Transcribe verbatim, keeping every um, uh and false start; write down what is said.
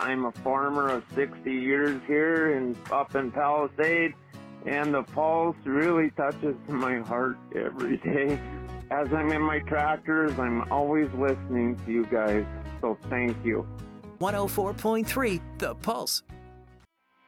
I'm a farmer of sixty years here in up in Palisade, and the Pulse really touches my heart every day. As I'm in my tractors, I'm always listening to you guys, so thank you. one oh four point three The Pulse.